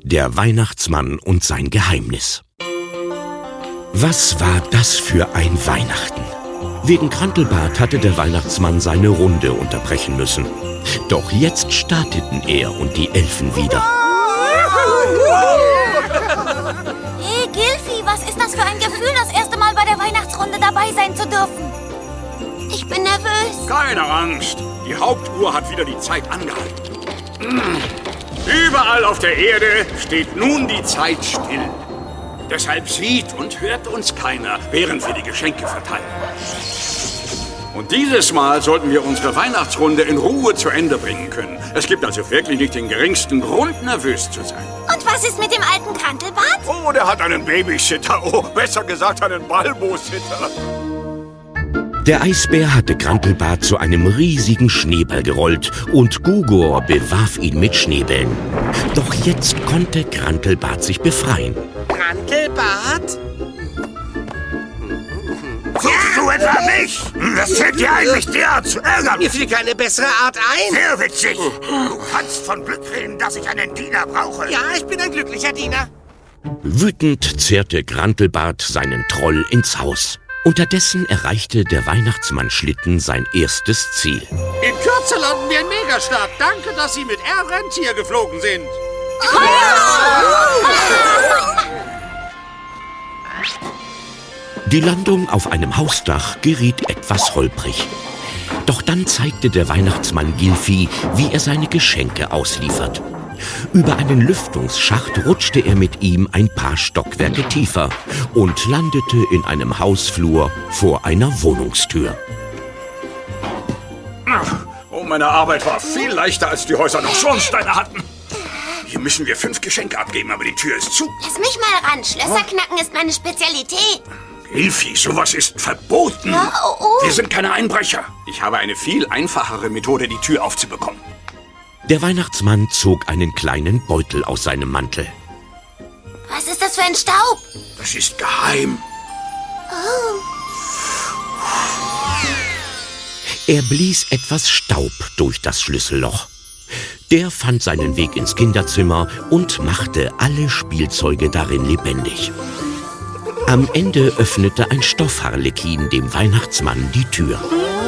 Der Weihnachtsmann und sein Geheimnis. Was war das für ein Weihnachten? Wegen Grantelbart hatte der Weihnachtsmann seine Runde unterbrechen müssen. Doch jetzt starteten er und die Elfen wieder. Hey Gilfi, was ist das für ein Gefühl, das erste Mal bei der Weihnachtsrunde dabei sein zu dürfen? Ich bin nervös. Keine Angst, die Hauptuhr hat wieder die Zeit angehalten. Überall auf der Erde steht nun die Zeit still. Deshalb sieht und hört uns keiner, während wir die Geschenke verteilen. Und dieses Mal sollten wir unsere Weihnachtsrunde in Ruhe zu Ende bringen können. Es gibt also wirklich nicht den geringsten Grund, nervös zu sein. Und was ist mit dem alten Grantelbart? Oh, der hat einen Babysitter. Oh, besser gesagt einen Balbo-Sitter. Der Eisbär hatte Grantelbart zu einem riesigen Schneeball gerollt und Gugor bewarf ihn mit Schneebällen. Doch jetzt konnte Grantelbart sich befreien. Grantelbart? Suchst du etwa mich? Das fällt dir eigentlich derart zu ärgern. Mir fiel keine bessere Art ein. Sehr witzig. Du kannst von Glück reden, dass ich einen Diener brauche. Ja, ich bin ein glücklicher Diener. Wütend zerrte Grantelbart seinen Troll ins Haus. Unterdessen erreichte der Weihnachtsmann-Schlitten sein erstes Ziel. In Kürze landen wir in Megastadt. Danke, dass Sie mit Air Rentier geflogen sind. Die Landung auf einem Hausdach geriet etwas holprig. Doch dann zeigte der Weihnachtsmann Gilfi, wie er seine Geschenke ausliefert. Über einen Lüftungsschacht rutschte er mit ihm ein paar Stockwerke tiefer und landete in einem Hausflur vor einer Wohnungstür. Oh, meine Arbeit war viel leichter, als die Häuser noch Schornsteine hatten. Hier müssen wir 5 Geschenke abgeben, aber die Tür ist zu. Lass mich mal ran. Schlösser ist meine Spezialität. Hilfi, sowas ist verboten. Wir sind keine Einbrecher. Ich habe eine viel einfachere Methode, die Tür aufzubekommen. Der Weihnachtsmann zog einen kleinen Beutel aus seinem Mantel. Was ist das für ein Staub? Das ist geheim. Er blies etwas Staub durch das Schlüsselloch. Der fand seinen Weg ins Kinderzimmer und machte alle Spielzeuge darin lebendig. Am Ende öffnete ein Stoffharlekin dem Weihnachtsmann die Tür.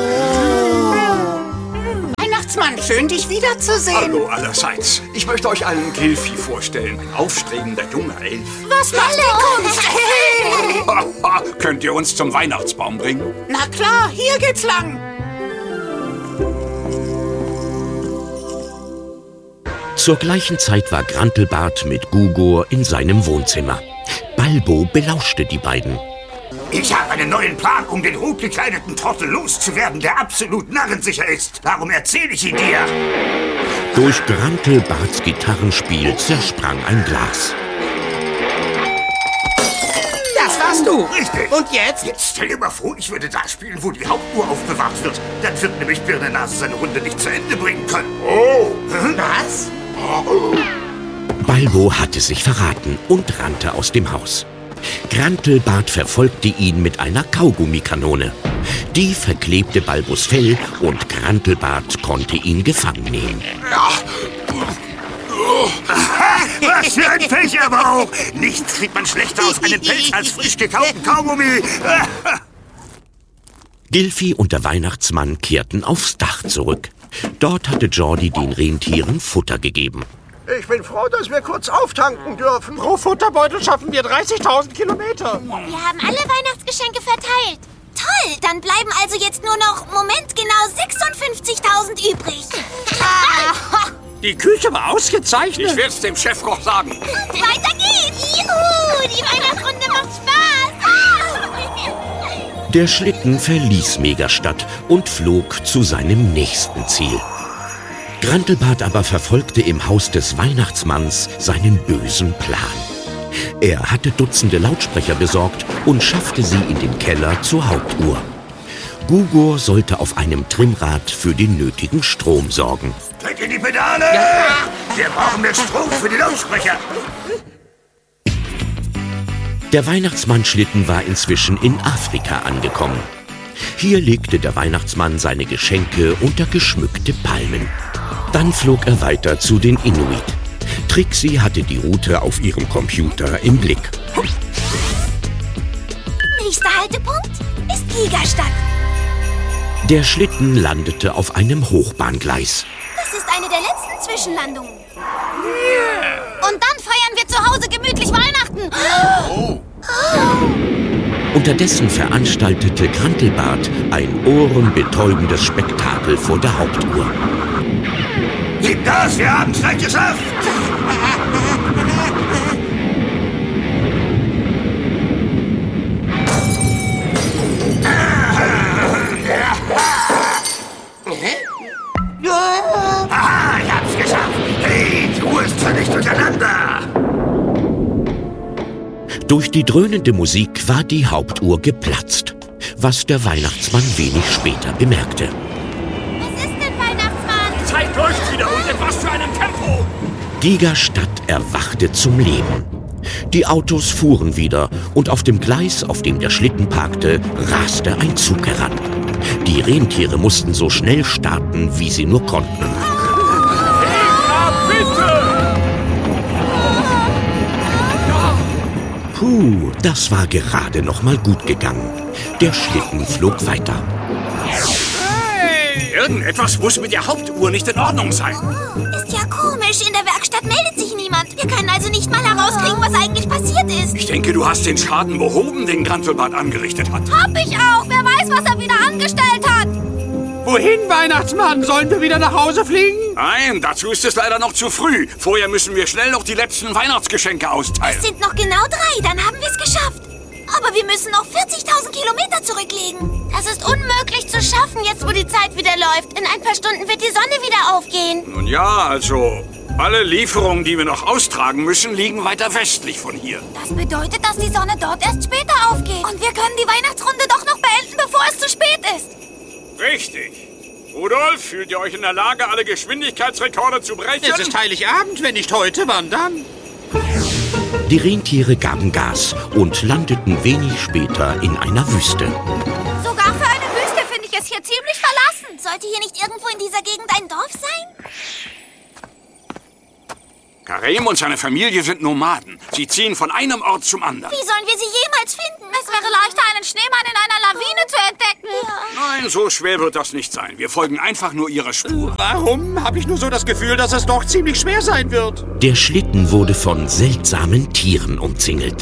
Weihnachtsmann, schön, dich wiederzusehen. Hallo allerseits. Ich möchte euch allen Gilfi vorstellen. Ein aufstrebender junger Elf. Was macht die Kunst? Könnt ihr uns zum Weihnachtsbaum bringen? Na klar, hier geht's lang. Zur gleichen Zeit war Grantelbart mit Gugor in seinem Wohnzimmer. Balbo belauschte die beiden. Ich habe einen neuen Plan, um den rotgekleideten Trottel loszuwerden, der absolut narrensicher ist. Darum erzähle ich ihn dir. Durch Grantelbarts Gitarrenspiel zersprang ein Glas. Das warst du. Richtig. Und jetzt? Jetzt stell dir mal vor, ich würde da spielen, wo die Hauptuhr aufbewahrt wird. Dann wird nämlich Birnenase seine Runde nicht zu Ende bringen können. Oh. Was? Balbo hatte sich verraten und rannte aus dem Haus. Grantelbart verfolgte ihn mit einer Kaugummikanone. Die verklebte Balbos Fell und Grantelbart konnte ihn gefangen nehmen. Was für ein Pech aber auch. Nichts kriegt man schlechter aus einem Pelz als frisch gekauten Kaugummi. Gilfi und der Weihnachtsmann kehrten aufs Dach zurück. Dort hatte Jordi den Rentieren Futter gegeben. Ich bin froh, dass wir kurz auftanken dürfen. Pro Futterbeutel schaffen wir 30.000 Kilometer. Wir haben alle Weihnachtsgeschenke verteilt. Toll, dann bleiben also jetzt nur noch, genau 56.000 übrig. Die Küche war ausgezeichnet. Ich werde es dem Chefkoch sagen. Weiter geht's. Juhu, die Weihnachtsrunde macht Spaß. Der Schlitten verließ Megastadt und flog zu seinem nächsten Ziel. Grantelbart aber verfolgte im Haus des Weihnachtsmanns seinen bösen Plan. Er hatte Dutzende Lautsprecher besorgt und schaffte sie in den Keller zur Hauptuhr. Gugor sollte auf einem Trimmrad für den nötigen Strom sorgen. Tritt in die Pedale! Ja. Wir brauchen mehr Strom für die Lautsprecher. Der Weihnachtsmann-Schlitten war inzwischen in Afrika angekommen. Hier legte der Weihnachtsmann seine Geschenke unter geschmückte Palmen. Dann flog er weiter zu den Inuit. Trixie hatte die Route auf ihrem Computer im Blick. Nächster Haltepunkt ist Gigastadt. Der Schlitten landete auf einem Hochbahngleis. Das ist eine der letzten Zwischenlandungen. Und dann feiern wir zu Hause gemütlich Weihnachten. Unterdessen veranstaltete Grantelbart ein ohrenbetäubendes Spektakel vor der Hauptuhr. Gib Gas, wir haben's gleich geschafft! Aha, ich hab's geschafft! Hey, die Uhr ist völlig durcheinander! Durch die dröhnende Musik war die Hauptuhr geplatzt, was der Weihnachtsmann wenig später bemerkte. Was ist denn, Weihnachtsmann? Die Zeit läuft wieder und in was für einem Tempo! Gigastadt erwachte zum Leben. Die Autos fuhren wieder und auf dem Gleis, auf dem der Schlitten parkte, raste ein Zug heran. Die Rentiere mussten so schnell starten, wie sie nur konnten. Puh, das war gerade noch mal gut gegangen. Der Schlitten flog weiter. Hey! Irgendetwas muss mit der Hauptuhr nicht in Ordnung sein. Ist ja komisch, in der Werkstatt meldet sich niemand. Wir können also nicht mal herauskriegen, was eigentlich passiert ist. Ich denke, du hast den Schaden behoben, den Grantelbart angerichtet hat. Hab ich auch. Wer weiß, was er wieder angestellt hat. Wohin, Weihnachtsmann? Sollen wir wieder nach Hause fliegen? Nein, dazu ist es leider noch zu früh. Vorher müssen wir schnell noch die letzten Weihnachtsgeschenke austeilen. Es sind noch genau 3, dann haben wir es geschafft. Aber wir müssen noch 40.000 Kilometer zurücklegen. Das ist unmöglich zu schaffen, jetzt wo die Zeit wieder läuft. In ein paar Stunden wird die Sonne wieder aufgehen. Nun ja, also alle Lieferungen, die wir noch austragen müssen, liegen weiter westlich von hier. Das bedeutet, dass die Sonne dort erst später aufgeht. Und wir können die Weihnachtsrunde doch noch beenden, bevor es zu spät ist. Richtig. Rudolf, fühlt ihr euch in der Lage, alle Geschwindigkeitsrekorde zu brechen? Es ist Heiligabend, wenn nicht heute, wann dann? Die Rentiere gaben Gas und landeten wenig später in einer Wüste. Sogar für eine Wüste finde ich es hier ziemlich verlassen. Sollte hier nicht irgendwo in dieser Gegend ein Dorf sein? Karim und seine Familie sind Nomaden. Sie ziehen von einem Ort zum anderen. Wie sollen wir sie jemals finden? Es wäre leichter, einen Schneemann in einer Lawine zu entdecken. Ja. Nein, so schwer wird das nicht sein. Wir folgen einfach nur ihrer Spur. Warum habe ich nur so das Gefühl, dass es doch ziemlich schwer sein wird? Der Schlitten wurde von seltsamen Tieren umzingelt.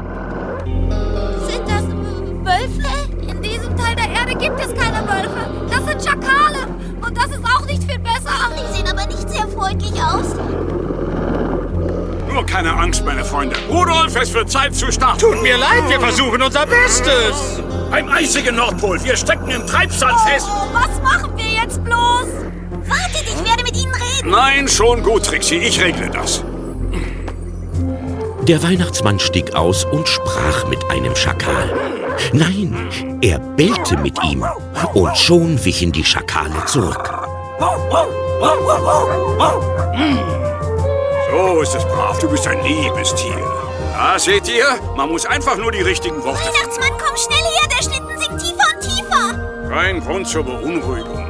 Sind das Wölfe? In diesem Teil der Erde gibt es keine Wölfe. Das sind Schakale. Und das ist auch nicht viel besser. Die sehen aber nicht sehr freundlich aus. Nur keine Angst, meine Freunde. Rudolf, es wird Zeit zu starten. Tut mir leid, wir versuchen unser Bestes. Beim eisigen Nordpol. Wir stecken im Treibsand fest. Oh, was machen wir jetzt bloß? Wartet, ich werde mit Ihnen reden. Nein, schon gut, Trixie. Ich regle das. Der Weihnachtsmann stieg aus und sprach mit einem Schakal. Nein, er bellte mit ihm. Und schon wichen die Schakale zurück. So ist es brav. Du bist ein liebes Tier. Da seht ihr, man muss einfach nur die richtigen Worte... Weihnachtsmann, komm schnell her. Der Schlitten sinkt tiefer und tiefer. Kein Grund zur Beunruhigung.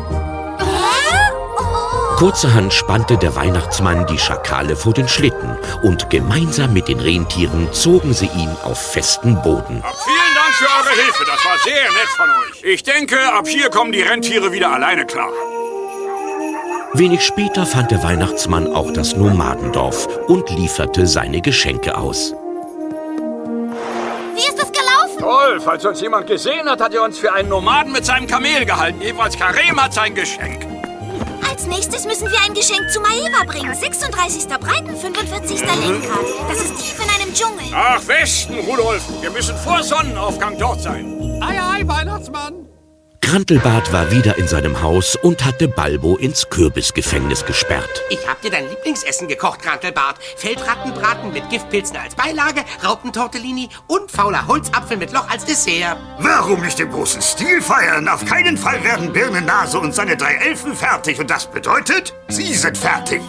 Kurzerhand spannte der Weihnachtsmann die Schakale vor den Schlitten und gemeinsam mit den Rentieren zogen sie ihn auf festen Boden. Vielen Dank für eure Hilfe. Das war sehr nett von euch. Ich denke, ab hier kommen die Rentiere wieder alleine klar. Wenig später fand der Weihnachtsmann auch das Nomadendorf und lieferte seine Geschenke aus. Wie ist es gelaufen? Toll, falls uns jemand gesehen hat, hat er uns für einen Nomaden mit seinem Kamel gehalten. Jedenfalls Karim hat sein Geschenk. Als nächstes müssen wir ein Geschenk zu Maeva bringen. 36. Breiten, 45. Lenkrad. Das ist tief in einem Dschungel. Nach Westen, Rudolf. Wir müssen vor Sonnenaufgang dort sein. Ei, ei, Weihnachtsmann. Grantelbart war wieder in seinem Haus und hatte Balbo ins Kürbisgefängnis gesperrt. Ich hab dir dein Lieblingsessen gekocht, Grantelbart. Feldrattenbraten mit Giftpilzen als Beilage, Raupentortellini und fauler Holzapfel mit Loch als Dessert. Warum nicht im großen Stil feiern? Auf keinen Fall werden Birnennase und seine 3 Elfen fertig. Und das bedeutet, sie sind fertig.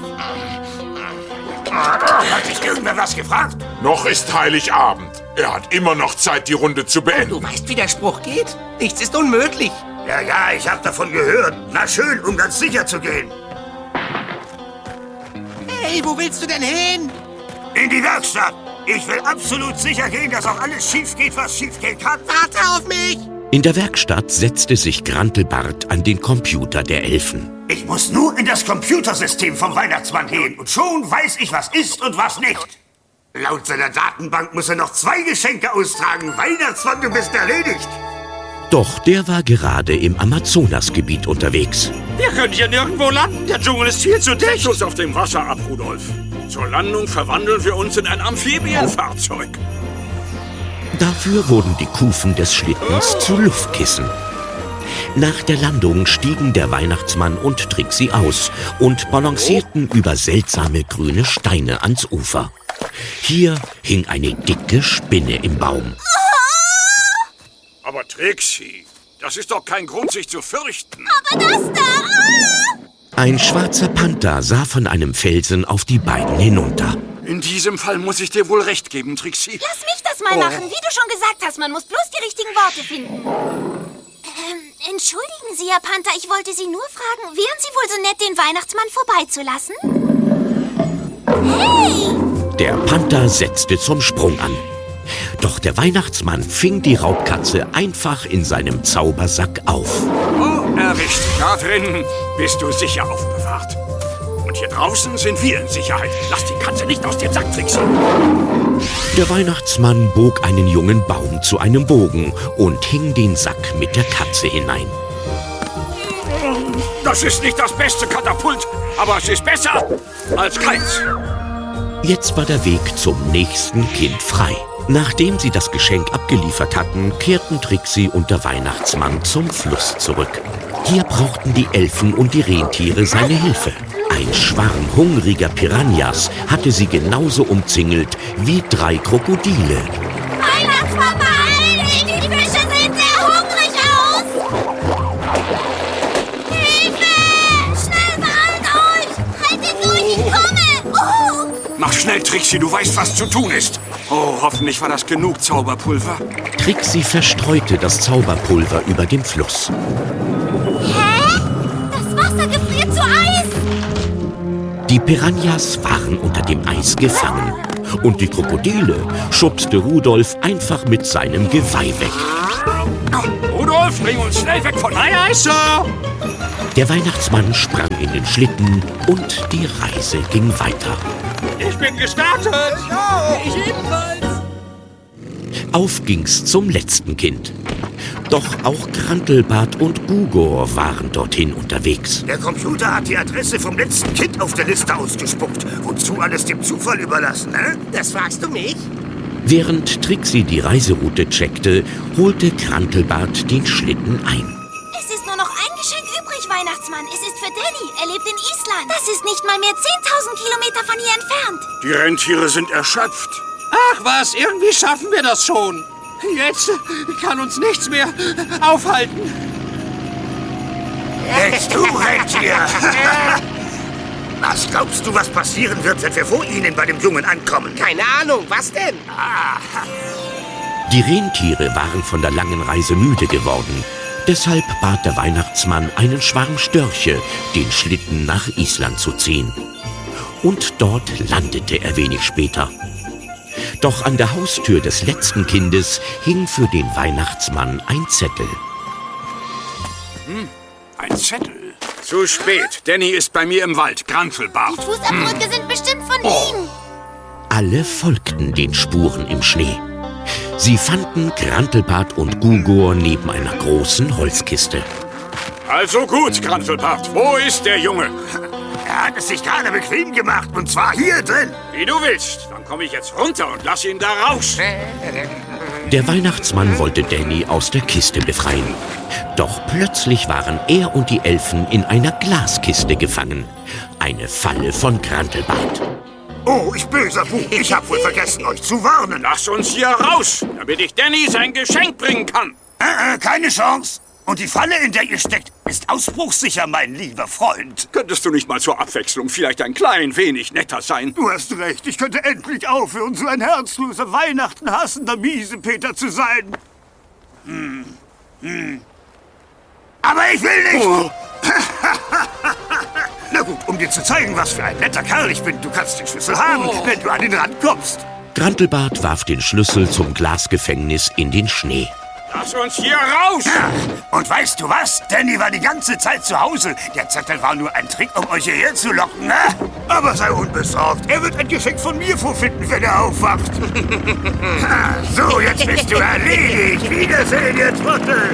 Hat sich irgendwer was gefragt? Noch ist Heiligabend. Er hat immer noch Zeit, die Runde zu beenden. Du weißt, wie der Spruch geht? Nichts ist unmöglich. Ja, ich hab davon gehört. Na schön, um ganz sicher zu gehen. Hey, wo willst du denn hin? In die Werkstatt. Ich will absolut sicher gehen, dass auch alles schief geht, was schief gehen kann. Warte auf mich! In der Werkstatt setzte sich Grantelbart an den Computer der Elfen. Ich muss nur in das Computersystem vom Weihnachtsmann gehen und schon weiß ich, was ist und was nicht. Laut seiner Datenbank muss er noch 2 Geschenke austragen. Weihnachtsmann, du bist erledigt. Doch der war gerade im Amazonasgebiet unterwegs. Wir können hier nirgendwo landen. Der Dschungel ist viel zu dicht. Schuss auf dem Wasser ab, Rudolf. Zur Landung verwandeln wir uns in ein Amphibienfahrzeug. Dafür wurden die Kufen des Schlittens zu Luftkissen. Nach der Landung stiegen der Weihnachtsmann und Trixie aus und balancierten über seltsame grüne Steine ans Ufer. Hier hing eine dicke Spinne im Baum. Aber Trixie, das ist doch kein Grund, sich zu fürchten. Aber das da! Ein schwarzer Panther sah von einem Felsen auf die beiden hinunter. In diesem Fall muss ich dir wohl recht geben, Trixie. Lass mich das mal machen. Wie du schon gesagt hast, man muss bloß die richtigen Worte finden. Entschuldigen Sie, Herr Panther, ich wollte Sie nur fragen, wären Sie wohl so nett, den Weihnachtsmann vorbeizulassen? Hey! Der Panther setzte zum Sprung an. Doch der Weihnachtsmann fing die Raubkatze einfach in seinem Zaubersack auf. Oh, erwischt. Da drin bist du sicher aufbewahrt. Und hier draußen sind wir in Sicherheit. Lass die Katze nicht aus dem Sack tricksen. Der Weihnachtsmann bog einen jungen Baum zu einem Bogen und hing den Sack mit der Katze hinein. Das ist nicht das beste Katapult, aber es ist besser als keins. Jetzt war der Weg zum nächsten Kind frei. Nachdem sie das Geschenk abgeliefert hatten, kehrten Trixie und der Weihnachtsmann zum Fluss zurück. Hier brauchten die Elfen und die Rentiere seine Hilfe. Ein Schwarm hungriger Piranhas hatte sie genauso umzingelt wie 3 Krokodile. Weihnachtsmann, beeil dich! Die Fische sehen sehr hungrig aus! Hilfe! Schnell, beeilt euch! Haltet durch, ich komme! Oh! Mach schnell, Trixie, du weißt, was zu tun ist. Oh, hoffentlich war das genug Zauberpulver. Trixie verstreute das Zauberpulver über dem Fluss. Hä? Das Wasser gefriert zu Eis! Die Piranhas waren unter dem Eis gefangen. Und die Krokodile schubste Rudolf einfach mit seinem Geweih weg. Rudolf, bring uns schnell weg von Aye, aye, Sir. Der Weihnachtsmann sprang in den Schlitten und die Reise ging weiter. Ich bin gestartet. Ich ebenfalls. Auf ging's zum letzten Kind. Doch auch Grantelbart und Gugor waren dorthin unterwegs. Der Computer hat die Adresse vom letzten Kind auf der Liste ausgespuckt. Wozu alles dem Zufall überlassen, ne? Das fragst du mich? Während Trixie die Reiseroute checkte, holte Grantelbart den Schlitten ein. Es ist nur noch ein Geschenk übrig, Weihnachtsmann. Es ist für Danny. Er lebt in Island. Das ist nicht mal mehr 10.000 Kilometer von hier entfernt. Die Rentiere sind erschöpft. Ach was, irgendwie schaffen wir das schon. Jetzt kann uns nichts mehr aufhalten. Jetzt du, Rentier! Was glaubst du, was passieren wird, wenn wir vor ihnen bei dem Jungen ankommen? Keine Ahnung, was denn? Die Rentiere waren von der langen Reise müde geworden. Deshalb bat der Weihnachtsmann einen Schwarm Störche, den Schlitten nach Island zu ziehen. Und dort landete er wenig später. Doch an der Haustür des letzten Kindes hing für den Weihnachtsmann ein Zettel. Ein Zettel. Zu spät. Danny ist bei mir im Wald. Grantelbart. Die Fußabdrücke sind bestimmt von ihm. Alle folgten den Spuren im Schnee. Sie fanden Grantelbart und Gugor neben einer großen Holzkiste. Also gut, Grantelbart. Wo ist der Junge? Er hat es sich gerade bequem gemacht, und zwar hier drin. Wie du willst. Dann komme ich jetzt runter und lass ihn da raus. Der Weihnachtsmann wollte Danny aus der Kiste befreien. Doch plötzlich waren er und die Elfen in einer Glaskiste gefangen. Eine Falle von Grantelbart. Oh, ich böser Bub. Ich hab wohl vergessen, euch zu warnen. Lass uns hier raus, damit ich Danny sein Geschenk bringen kann. Keine Chance. Und die Falle, in der ihr steckt, ist ausbruchssicher, mein lieber Freund. Könntest du nicht mal zur Abwechslung vielleicht ein klein wenig netter sein? Du hast recht, ich könnte endlich aufhören, so ein herzloser, Weihnachten hassender Miesepeter zu sein. Aber ich will nicht. Oh. Na gut, um dir zu zeigen, was für ein netter Kerl ich bin. Du kannst den Schlüssel haben, wenn du an ihn rankommst. Grantelbart warf den Schlüssel zum Glasgefängnis in den Schnee. Lass uns hier raus! Ja, und weißt du was? Danny war die ganze Zeit zu Hause. Der Zettel war nur ein Trick, um euch hierher zu locken, ne? Aber sei unbesorgt. Er wird ein Geschenk von mir vorfinden, wenn er aufwacht. So, jetzt bist du erledigt. Wiedersehen, ihr Trottel.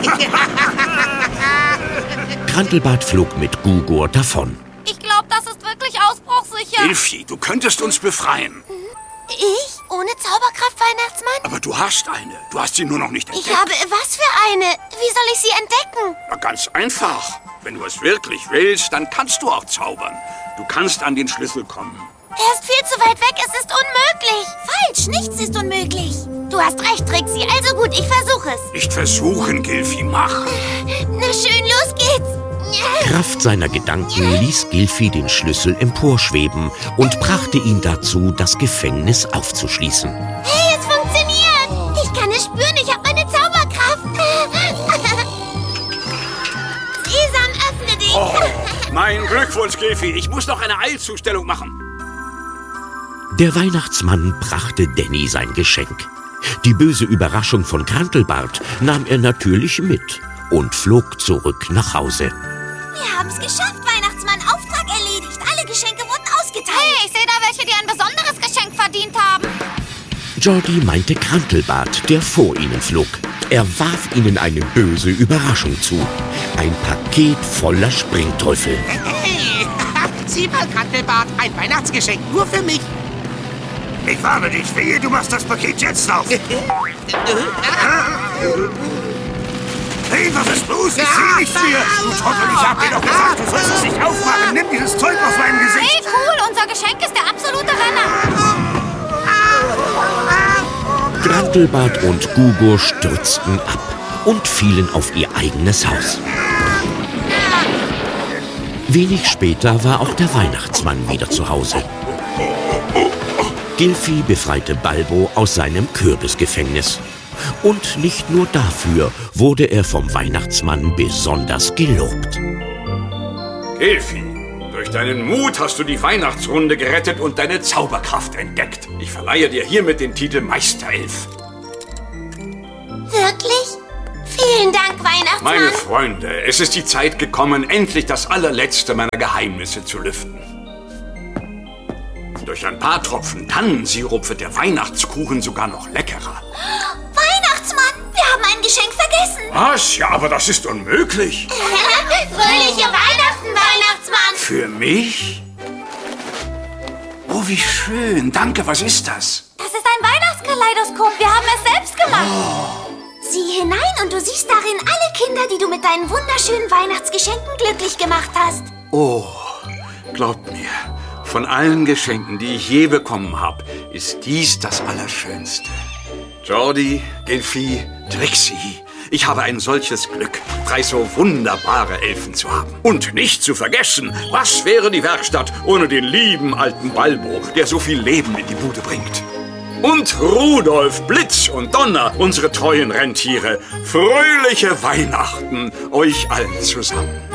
Grantelbart flog mit Gugor davon. Ich glaube, das ist wirklich ausbruchsicher. Ilfi, du könntest uns befreien. Ich? Ohne Zauberkraft, Weihnachtsmann? Aber du hast eine. Du hast sie nur noch nicht entdeckt. Ich habe was für eine? Wie soll ich sie entdecken? Na, ganz einfach. Wenn du es wirklich willst, dann kannst du auch zaubern. Du kannst an den Schlüssel kommen. Er ist viel zu weit weg, es ist unmöglich. Falsch, nichts ist unmöglich. Du hast recht, Trixie. Also gut, ich versuche es. Nicht versuchen, Gilfi, mach. Na schön, los geht's. Kraft seiner Gedanken ließ Gilfi den Schlüssel emporschweben und brachte ihn dazu, das Gefängnis aufzuschließen. Hey, es funktioniert. Ich kann es spüren, ich habe meine Zauberkraft. Sesam, öffne dich. Oh, mein Glückwunsch, Gilfi. Ich muss noch eine Eilzustellung machen. Der Weihnachtsmann brachte Danny sein Geschenk. Die böse Überraschung von Grantelbart nahm er natürlich mit und flog zurück nach Hause. Wir haben es geschafft, Weihnachtsmann. Auftrag erledigt. Alle Geschenke wurden ausgeteilt. Hey, ich sehe da welche, die ein besonderes Geschenk verdient haben. Jordi meinte Grantelbart, der vor ihnen flog. Er warf ihnen eine böse Überraschung zu. Ein Paket voller Springteufel. Hey, sieh mal, Grantelbart, ein Weihnachtsgeschenk nur für mich. Ich warne dich, wehe, du machst das Paket jetzt auf. Hey, was ist los? Ich sehe nichts mehr. Du Trottel, ich hab dir doch gesagt, du sollst es nicht aufmachen. Nimm dieses Zeug aus meinem Gesicht. Hey, cool, unser Geschenk ist der absolute Renner. Grantelbart und Gugor stürzten ab und fielen auf ihr eigenes Haus. Wenig später war auch der Weihnachtsmann wieder zu Hause. Gilfi befreite Balbo aus seinem Kürbisgefängnis. Und nicht nur dafür wurde er vom Weihnachtsmann besonders gelobt. Gilfi, durch deinen Mut hast du die Weihnachtsrunde gerettet und deine Zauberkraft entdeckt. Ich verleihe dir hiermit den Titel Meisterelf. Wirklich? Vielen Dank, Weihnachtsmann. Meine Freunde, es ist die Zeit gekommen, endlich das allerletzte meiner Geheimnisse zu lüften. Durch ein paar Tropfen Tannensirup wird der Weihnachtskuchen sogar noch leckerer. Weihnachtsmann, wir haben ein Geschenk vergessen. Was? Ja, aber das ist unmöglich. Fröhliche Weihnachten, Weihnachtsmann. Für mich? Oh, wie schön. Danke, was ist das? Das ist ein Weihnachtskaleidoskop. Wir haben es selbst gemacht. Sieh hinein und du siehst darin alle Kinder, die du mit deinen wunderschönen Weihnachtsgeschenken glücklich gemacht hast. Oh, glaubt mir, von allen Geschenken, die ich je bekommen habe, ist dies das Allerschönste. Jordi, Gilfi, Trixie, ich habe ein solches Glück, 3 so wunderbare Elfen zu haben. Und nicht zu vergessen, was wäre die Werkstatt ohne den lieben alten Balbo, der so viel Leben in die Bude bringt. Und Rudolf, Blitz und Donner, unsere treuen Rentiere. Fröhliche Weihnachten euch allen zusammen.